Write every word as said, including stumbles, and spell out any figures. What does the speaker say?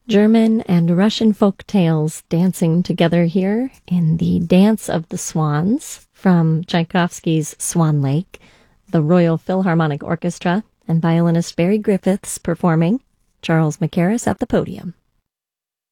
German and Russian folk tales dancing together here in the Dance of the Swans from Tchaikovsky's Swan Lake, the Royal Philharmonic Orchestra, and violinist Barry Griffiths performing, Charles Mackerras at the podium.